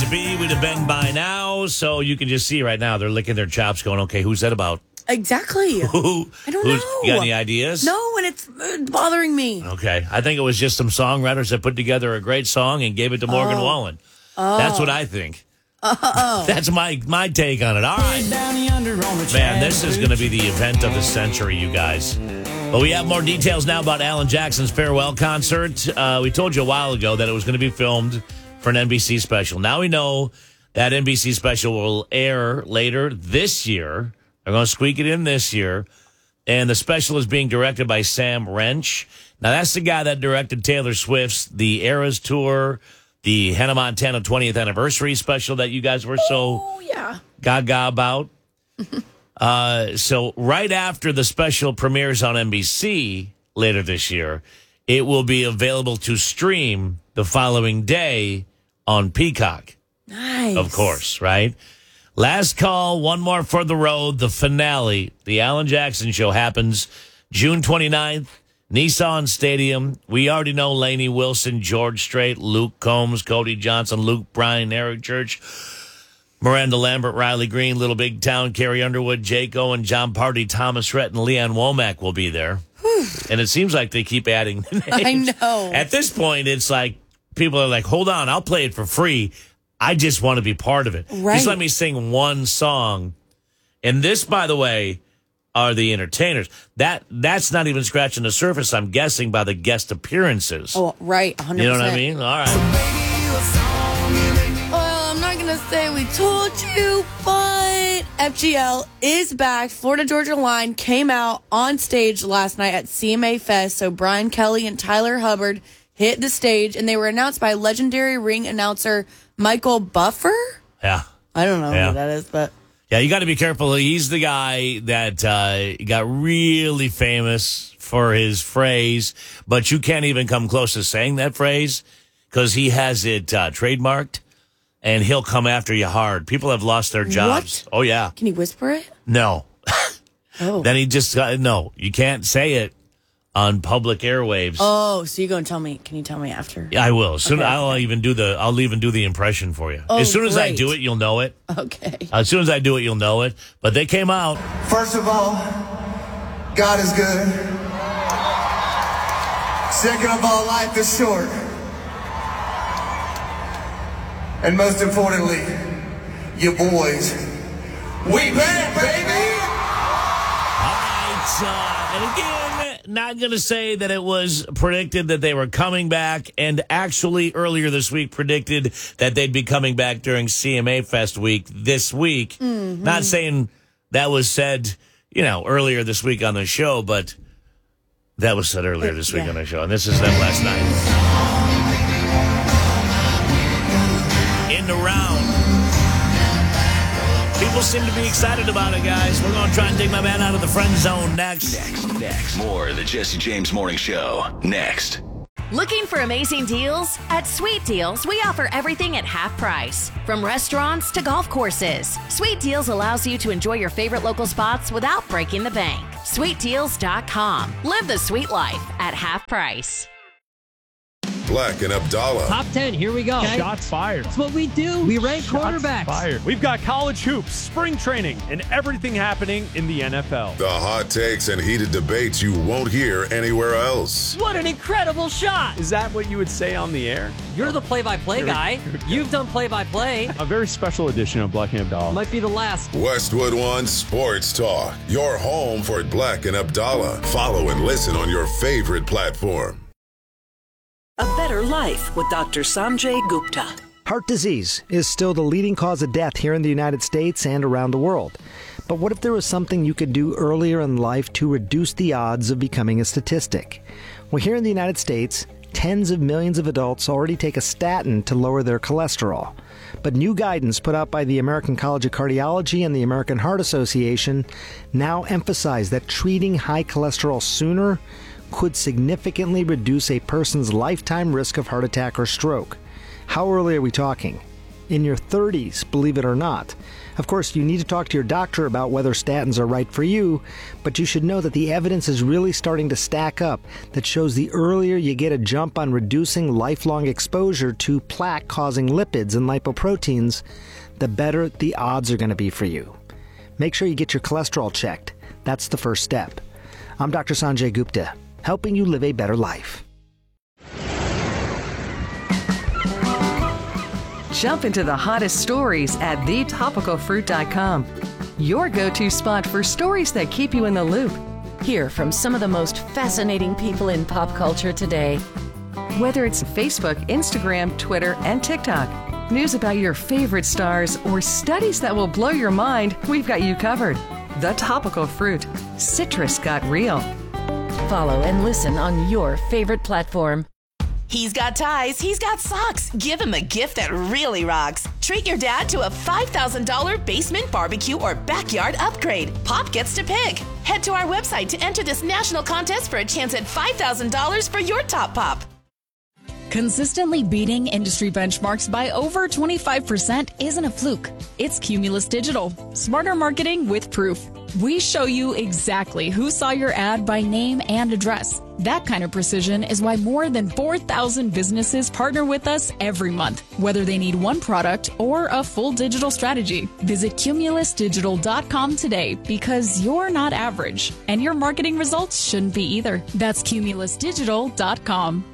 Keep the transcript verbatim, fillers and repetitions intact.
be, we'd have been by now. So you can just see right now, they're licking their chops going, okay, who's that about? Exactly. Who? I don't who's, know. You got any ideas? No, and it's uh, bothering me. Okay. I think it was just some songwriters that put together a great song and gave it to Morgan Oh. Wallen. Oh. That's what I think. Oh. That's my, my take on it. All right. Man, this is going to be the event of the century, you guys. But we have more details now about Alan Jackson's farewell concert. Uh, we told you a while ago that it was going to be filmed for an N B C special. Now we know that N B C special will air later this year. They're going to squeak it in this year. And the special is being directed by Sam Wrench. Now, that's the guy that directed Taylor Swift's The Eras Tour, the Hannah Montana twentieth anniversary special that you guys were so Oh, yeah. gaga about. uh, so right after the special premieres on N B C later this year, it will be available to stream the following day on Peacock. Nice. Of course, right? Last call, one more for the road, the finale. The Alan Jackson Show happens June twenty-ninth, Nissan Stadium. We already know Lainey Wilson, George Strait, Luke Combs, Cody Johnson, Luke Bryan, Eric Church, Miranda Lambert, Riley Green, Little Big Town, Carrie Underwood, Jake Owen, John Party, Thomas Rhett, and Leanne Womack will be there. And it seems like they keep adding names. I know. At this point, it's like people are like, hold on, I'll play it for free. I just want to be part of it. Right. Just let me sing one song. And this, by the way, are the entertainers. That That's not even scratching the surface, I'm guessing, by the guest appearances. Oh, right. one hundred percent. You know what I mean? All right. Well, I'm not going to say we told you, but F G L is back. Florida Georgia Line came out on stage last night at C M A Fest. So Brian Kelly and Tyler Hubbard hit the stage, and they were announced by legendary ring announcer Michael Buffer. Yeah. I don't know Yeah. who that is, but Yeah, you got to be careful. He's the guy that uh, got really famous for his phrase, but you can't even come close to saying that phrase because he has it uh, trademarked, and he'll come after you hard. People have lost their jobs. What? Oh, yeah. Can you whisper it? No. Oh. Then he just, uh, no, you can't say it on public airwaves. Oh, so you're going to tell me. Can you tell me after? Yeah, I will. Soon, Okay, I'll okay. even do the. I'll even do the impression for you. Oh, as soon as I great. do it, you'll know it. Okay. As soon as I do it, you'll know it. But they came out. First of all, God is good. Second of all, life is short. And most importantly, you boys, we back, baby! All right, uh, and again, not going to say that it was predicted that they were coming back, and actually earlier this week predicted that they'd be coming back during C M A Fest week this week. Mm-hmm. Not saying that was said, you know, earlier this week on the show, but that was said earlier this week Yeah. on the show, and this is them last night. In the round. People seem to be excited about it, guys. We're going to try and dig my man out of the friend zone next. Next, next. More of the Jesse James Morning Show. Next. Looking for amazing deals? At Sweet Deals, we offer everything at half price. From restaurants to golf courses, Sweet Deals allows you to enjoy your favorite local spots without breaking the bank. sweet deals dot com. Live the sweet life at half price. Black and Abdallah. Top ten, here we go. Shots fired. That's what we do. We rank Shots quarterbacks. fired. We've got college hoops, spring training, and everything happening in the N F L. The hot takes and heated debates you won't hear anywhere else. What an incredible shot. Is that what you would say on the air? You're the play-by-play Here we- guy. here we go. You've done play-by-play. A very special edition of Black and Abdallah. Might be the last. Westwood One Sports Talk. Your home for Black and Abdallah. Follow and listen on your favorite platform. A better life with Doctor Sanjay Gupta. Heart disease is still the leading cause of death here in the United States and around the world. But what if there was something you could do earlier in life to reduce the odds of becoming a statistic? Well, here in the United States, tens of millions of adults already take a statin to lower their cholesterol. But new guidance put out by the American College of Cardiology and the American Heart Association now emphasize that treating high cholesterol sooner could significantly reduce a person's lifetime risk of heart attack or stroke. How early are we talking? in your thirties, believe it or not. Of course, you need to talk to your doctor about whether statins are right for you, but you should know that the evidence is really starting to stack up that shows the earlier you get a jump on reducing lifelong exposure to plaque-causing lipids and lipoproteins, the better the odds are going to be for you. Make sure you get your cholesterol checked. That's the first step. I'm Doctor Sanjay Gupta, helping you live a better life. Jump into the hottest stories at the topical fruit dot com. Your go-to spot for stories that keep you in the loop. Hear from some of the most fascinating people in pop culture today. Whether it's Facebook, Instagram, Twitter, and TikTok, news about your favorite stars, or studies that will blow your mind, we've got you covered. The Topical Fruit. Citrus got real. Follow and listen on your favorite platform. He's got ties, he's got socks. Give him a gift that really rocks. Treat your dad to a five thousand dollars basement barbecue or backyard upgrade. Pop gets to pick. Head to our website to enter this national contest for a chance at five thousand dollars for your top pop. Consistently beating industry benchmarks by over twenty-five percent isn't a fluke. It's Cumulus Digital. Smarter marketing with proof. We show you exactly who saw your ad by name and address. That kind of precision is why more than four thousand businesses partner with us every month, whether they need one product or a full digital strategy. Visit cumulus digital dot com today because you're not average, and your marketing results shouldn't be either. That's cumulus digital dot com.